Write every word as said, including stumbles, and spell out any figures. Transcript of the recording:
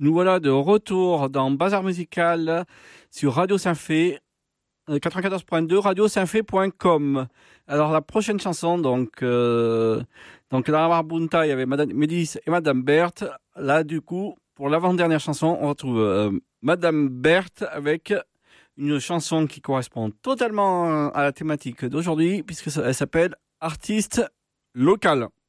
Nous voilà de retour dans Bazar Musical sur Radio Saint-Fé, quatre-vingt-quatorze point deux, radio saint fé point com. Alors la prochaine chanson, donc, euh, donc dans la Marbunta, il y avait Madame Mélis et Madame Berthe. Là, du coup, pour l'avant-dernière chanson, on retrouve euh, Madame Berthe avec une chanson qui correspond totalement à la thématique d'aujourd'hui, puisque elle s'appelle Artiste local.